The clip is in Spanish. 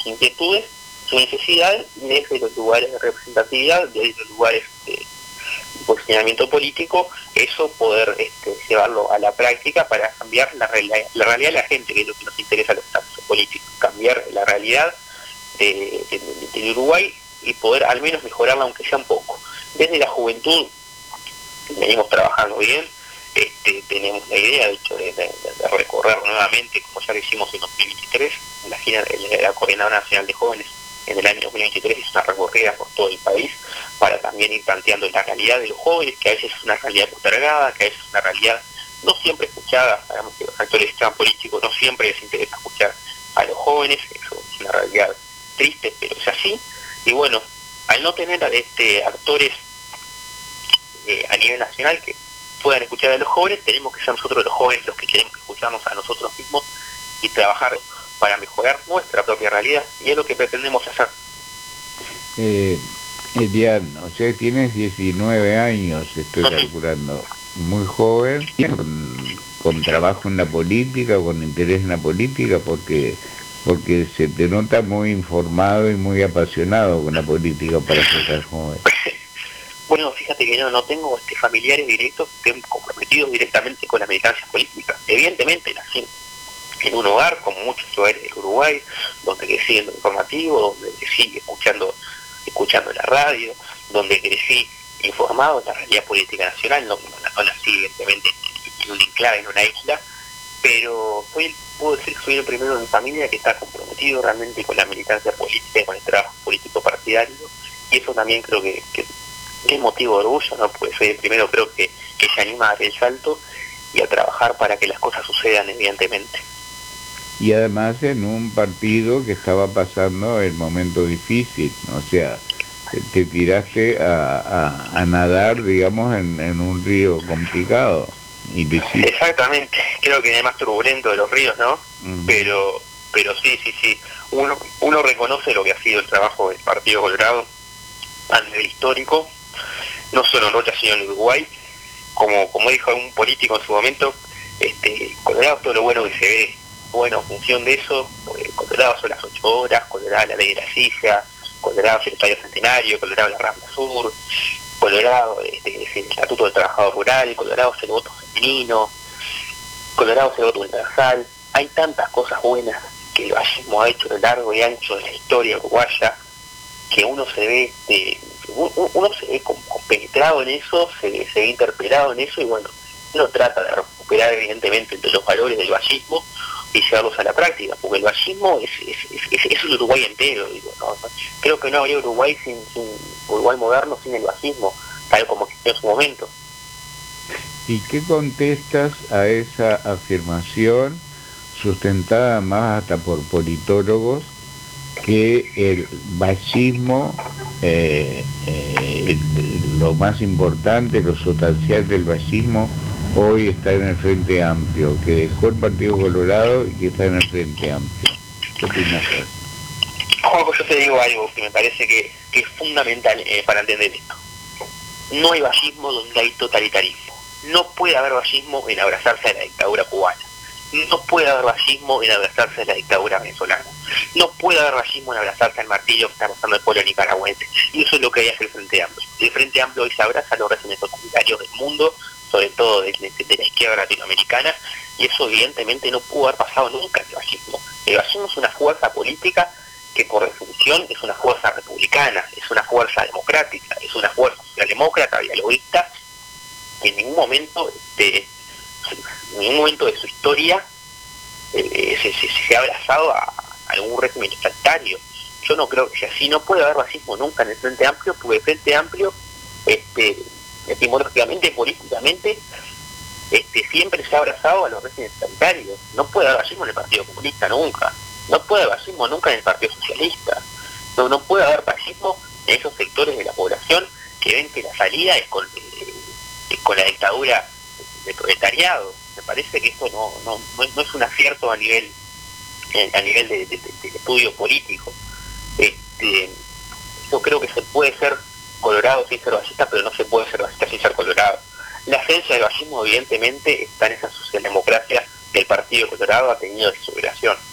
sus inquietudes, sus necesidades, y desde los lugares de representatividad, desde los lugares de posicionamiento político, eso poder llevarlo a la práctica para cambiar la realidad de la gente, que es lo que nos interesa a los actos políticos, cambiar la realidad del Uruguay y poder al menos mejorarla, aunque sea un poco. Desde la juventud venimos trabajando bien, tenemos la idea, de hecho, de recorrer nuevamente, como ya lo hicimos en 2023, la Coordinadora Nacional de Jóvenes en el año 2023 hizo una recorrida por todo el país para también ir planteando la realidad de los jóvenes, que a veces es una realidad postergada, que a veces es una realidad no siempre escuchada. Sabemos que los actores del sistema político no siempre les interesa escuchar a los jóvenes, eso es una realidad triste, pero es así. Y bueno, al no tener actores a nivel nacional que puedan escuchar a los jóvenes, tenemos que ser nosotros los jóvenes los que tenemos que escucharnos a nosotros mismos y trabajar para mejorar nuestra propia realidad, y es lo que pretendemos hacer. Elian, o sea, tienes 19 años, estoy calculando, muy joven, con trabajo en la política, con interés en la política, porque se te nota muy informado y muy apasionado con la política para ser joven. Bueno, fíjate que yo no tengo familiares directos que estén comprometidos directamente con la militancia política. Evidentemente nací en un hogar, como muchos hogares del Uruguay, donde crecí en lo informativo, donde crecí escuchando la radio, donde crecí informado de la realidad política nacional. No nací evidentemente en un enclave, en una isla, pero puedo decir que soy el primero en mi familia que está comprometido realmente con la militancia política y con el trabajo político partidario, y eso también creo que es motivo de orgullo, ¿no? Porque soy el primero, creo que se anima a dar el salto y a trabajar para que las cosas sucedan, evidentemente. Y además en un partido que estaba pasando el momento difícil, o sea, te tiraste a nadar, digamos, en un río complicado. Y exactamente, creo que es más turbulento de los ríos, ¿no? Uh-huh. Pero sí, uno reconoce lo que ha sido el trabajo del Partido Colorado a nivel histórico, no solo en Rocha, sino en Uruguay. Como dijo un político en su momento, Colorado es todo lo bueno que se ve. Bueno, en función de eso, Colorado son las 8 horas, Colorado la ley de la silla, Colorado es el Estadio Centenario, Colorado la Rambla Sur, Colorado es el Estatuto del Trabajador Rural, Colorado es el voto femenino, Colorado es el voto universal. Hay tantas cosas buenas que el vallismo ha hecho a lo largo y ancho de la historia uruguaya, que uno se ve compenetrado en eso, se ve interpelado en eso, y bueno, uno trata de recuperar evidentemente los valores del vallismo y llevarlos a la práctica, porque el vallismo es el Uruguay entero, digo, ¿no? Creo que no habría Uruguay sin Uruguay moderno sin el vallismo, tal como existió en su momento. ¿Y qué contestas a esa afirmación sustentada más hasta por politólogos, que el vallismo, lo más importante, lo sustancial del vallismo, hoy está en el Frente Amplio, que dejó el Partido Colorado y que está en el Frente Amplio? ¿Qué opinas de eso? Juanjo, yo te digo algo que me parece que es fundamental para entender esto. No hay vallismo donde hay totalitarismo. No puede haber vallismo en abrazarse a la dictadura cubana. No puede haber vallismo en abrazarse a la dictadura venezolana. No puede haber vallismo en abrazarse al martillo que está pasando el pueblo nicaragüense. Y eso es lo que hace el Frente Amplio. El Frente Amplio hoy se abraza a los regímenes totalitarios del mundo, sobre todo de la izquierda latinoamericana, y eso evidentemente no pudo haber pasado nunca en el vallismo. El vallismo es una fuerza política que por definición es una fuerza republicana, es una fuerza democrática, es una fuerza socialdemócrata, dialoguista, que en ningún momento de su historia se ha abrazado a algún régimen totalitario. Yo no creo que sea así. No puede haber racismo nunca en el Frente Amplio, porque el Frente Amplio etimológicamente, políticamente, siempre se ha abrazado a los regímenes totalitarios. No puede haber racismo en el Partido Comunista nunca, no puede haber racismo nunca en el Partido Socialista, no puede haber racismo en esos sectores de la población que ven que la salida es con la dictadura del proletariado. Me parece que esto no es un acierto a nivel de estudio político. Yo creo que se puede ser colorado sin ser ballista, pero no se puede ser ballista sin ser colorado. La esencia del vallismo evidentemente está en esa socialdemocracia que el Partido Colorado ha tenido de su creación.